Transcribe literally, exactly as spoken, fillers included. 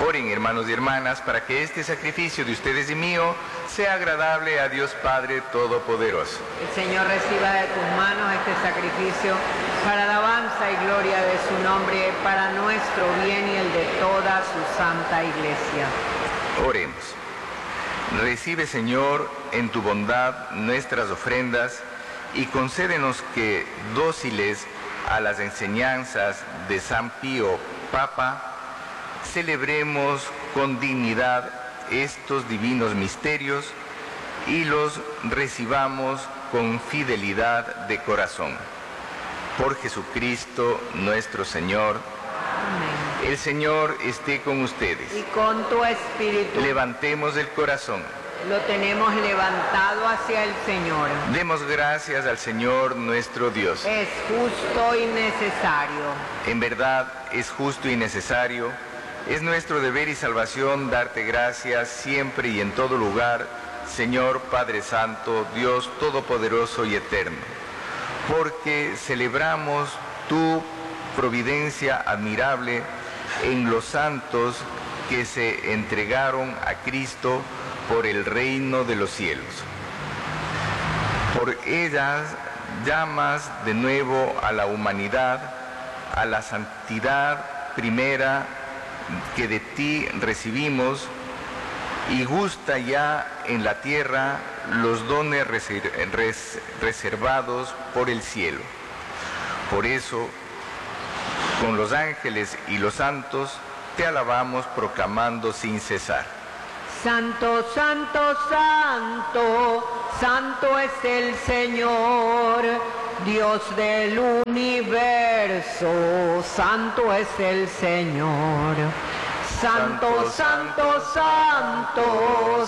Oren, hermanos y hermanas, para que este sacrificio de ustedes y mío sea agradable a Dios Padre Todopoderoso. El Señor reciba de tus manos este sacrificio para alabanza y gloria de su nombre, para nuestro bien y el de toda su santa Iglesia. Oremos. Recibe, Señor, en tu bondad nuestras ofrendas y concédenos que, dóciles a las enseñanzas de San Pío, Papa, celebremos con dignidad estos divinos misterios y los recibamos con fidelidad de corazón. Por Jesucristo nuestro Señor. Amén. El Señor esté con ustedes. Y con tu espíritu. Levantemos el corazón. Lo tenemos levantado hacia el Señor. Demos gracias al Señor nuestro Dios. Es justo y necesario. En verdad es justo y necesario. Es nuestro deber y salvación darte gracias siempre y en todo lugar, Señor Padre Santo, Dios Todopoderoso y Eterno, porque celebramos tu providencia admirable en los santos que se entregaron a Cristo por el reino de los cielos. Por ellas llamas de nuevo a la humanidad, a la santidad primera que de ti recibimos, y gusta ya en la tierra los dones reservados por el cielo. Por eso, con los ángeles y los santos, te alabamos proclamando sin cesar. Santo, santo, santo, santo es el Señor, Dios del universo, santo es el Señor. Santo, santo, santo,